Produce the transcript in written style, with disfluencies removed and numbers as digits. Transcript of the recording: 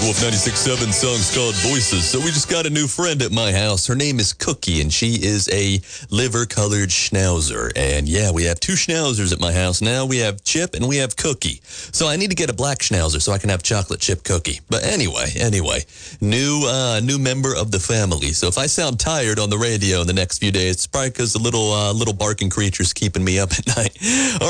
Wolf 96.7 song's called Voices. So we just got a new friend at my house. Her name is Cookie, and she is a liver-colored schnauzer. And yeah, we have two schnauzers at my house now. We have Chip and we have Cookie. So I need to get a black schnauzer so I can have chocolate chip cookie. But anyway, new member of the family. So if I sound tired on the radio in the next few days, it's probably because the little barking creature's keeping me up at night. All